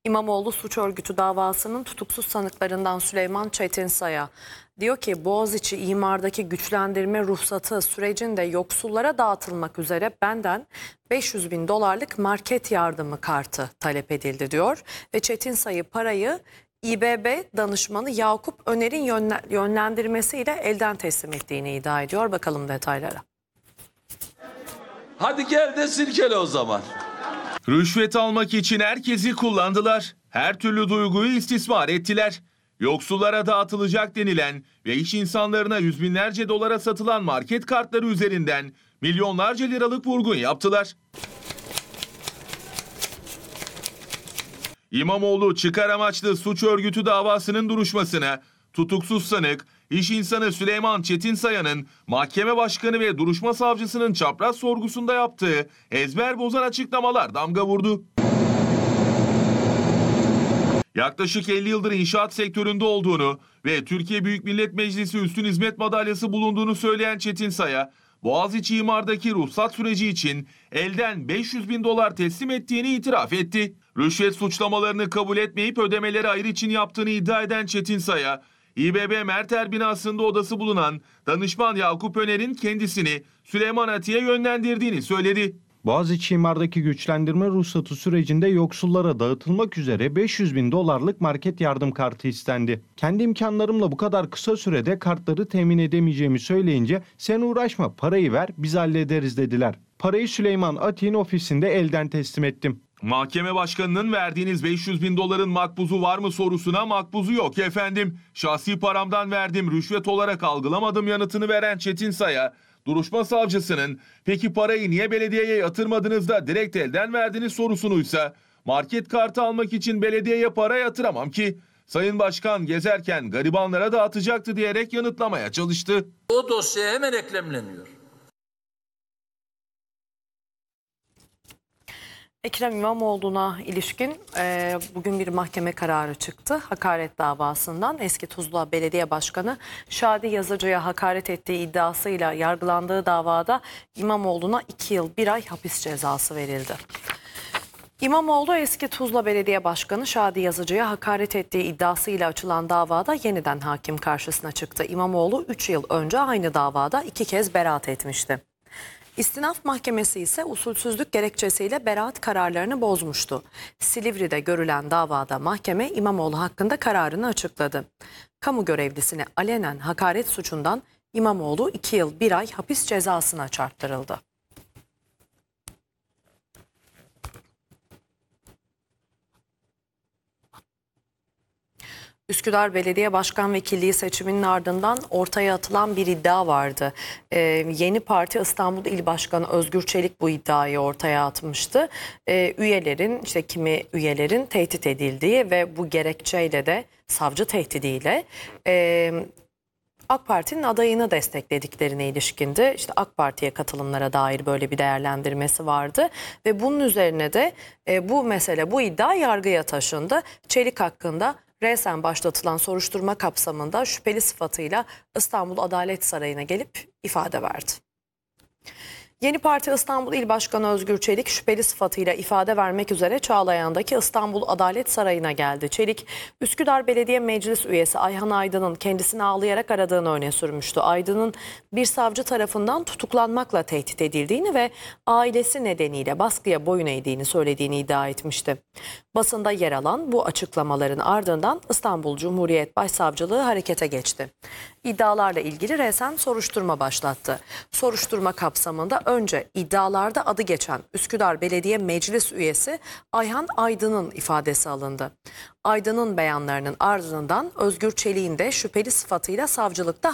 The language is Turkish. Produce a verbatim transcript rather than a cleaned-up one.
İmamoğlu suç örgütü davasının tutuksuz sanıklarından Süleyman Çetinsay'a diyor ki Boğaziçi imardaki güçlendirme ruhsatı sürecinde yoksullara dağıtılmak üzere benden beş yüz bin dolarlık market yardımı kartı talep edildi diyor. Ve Çetinsay'ı parayı İBB danışmanı Yakup Öner'in yönlendirmesiyle elden teslim ettiğini iddia ediyor. Bakalım detaylara. Hadi gel de sirkele o zaman. Rüşvet almak için herkesi kullandılar. Her türlü duyguyu istismar ettiler. Yoksullara dağıtılacak denilen ve iş insanlarına yüz binlerce dolara satılan market kartları üzerinden milyonlarca liralık vurgun yaptılar. İmamoğlu çıkar amaçlı suç örgütü davasının duruşmasına tutuksuz sanık, iş insanı Süleyman Çetinsay'ın mahkeme başkanı ve duruşma savcısının çapraz sorgusunda yaptığı ezber bozan açıklamalar damga vurdu. Yaklaşık elli yıldır inşaat sektöründe olduğunu ve Türkiye Büyük Millet Meclisi Üstün Hizmet Madalyası bulunduğunu söyleyen Çetinsay'a Boğaziçi imardaki ruhsat süreci için elden beş yüz bin dolar teslim ettiğini itiraf etti. Rüşvet suçlamalarını kabul etmeyip ödemeleri ayrı için yaptığını iddia eden Çetinsay'a İBB Merter binasında odası bulunan danışman Yakup Öner'in kendisini Süleyman Ati'ye yönlendirdiğini söyledi. Boğaziçi imardaki güçlendirme ruhsatı sürecinde yoksullara dağıtılmak üzere beş yüz bin dolarlık market yardım kartı istendi. Kendi imkanlarımla bu kadar kısa sürede kartları temin edemeyeceğimi söyleyince sen uğraşma parayı ver biz hallederiz dediler. Parayı Süleyman Ati'nin ofisinde elden teslim ettim. Mahkeme başkanının verdiğiniz beş yüz bin doların makbuzu var mı sorusuna makbuzu yok efendim. Şahsi paramdan verdim, rüşvet olarak algılamadım yanıtını veren Çetinsay'a duruşma savcısının peki parayı niye belediyeye yatırmadınız da direkt elden verdiniz sorusunuysa market kartı almak için belediyeye para yatıramam ki Sayın Başkan gezerken garibanlara dağıtacaktı diyerek yanıtlamaya çalıştı. O dosyaya hemen eklemleniyor. Ekrem İmamoğlu'na ilişkin e, bugün bir mahkeme kararı çıktı. Hakaret davasından eski Tuzla Belediye Başkanı Şadi Yazıcı'ya hakaret ettiği iddiasıyla yargılandığı davada İmamoğlu'na iki yıl bir ay hapis cezası verildi. İmamoğlu eski Tuzla Belediye Başkanı Şadi Yazıcı'ya hakaret ettiği iddiasıyla açılan davada yeniden hakim karşısına çıktı. İmamoğlu üç yıl önce aynı davada iki kez beraat etmişti. İstinaf Mahkemesi ise usulsüzlük gerekçesiyle beraat kararlarını bozmuştu. Silivri'de görülen davada mahkeme İmamoğlu hakkında kararını açıkladı. Kamu görevlisine alenen hakaret suçundan İmamoğlu iki yıl bir ay hapis cezasına çarptırıldı. Üsküdar Belediye Başkan Vekilliği seçiminin ardından ortaya atılan bir iddia vardı. Ee, Yeni Parti İstanbul İl Başkanı Özgür Çelik bu iddiayı ortaya atmıştı. Ee, üyelerin, işte kimi üyelerin tehdit edildiği ve bu gerekçeyle de savcı tehdidiyle e, AK Parti'nin adayını desteklediklerine ilişkindi. İşte AK Parti'ye katılımlara dair böyle bir değerlendirmesi vardı ve bunun üzerine de e, bu mesele, bu iddia yargıya taşındı. Çelik hakkında resen başlatılan soruşturma kapsamında şüpheli sıfatıyla İstanbul Adalet Sarayı'na gelip ifade verdi. Yeni Parti İstanbul İl Başkanı Özgür Çelik şüpheli sıfatıyla ifade vermek üzere Çağlayan'daki İstanbul Adalet Sarayı'na geldi. Çelik, Üsküdar Belediye Meclis üyesi Ayhan Aydın'ın kendisini ağlayarak aradığını öne sürmüştü. Aydın'ın bir savcı tarafından tutuklanmakla tehdit edildiğini ve ailesi nedeniyle baskıya boyun eğdiğini söylediğini iddia etmişti. Basında yer alan bu açıklamaların ardından İstanbul Cumhuriyet Başsavcılığı harekete geçti. İddialarla ilgili resen soruşturma başlattı. Soruşturma kapsamında önce iddialarda adı geçen Üsküdar Belediye Meclis üyesi Ayhan Aydın'ın ifadesi alındı. Aydın'ın beyanlarının ardından Özgür Çelik'in de şüpheli sıfatıyla savcılıkta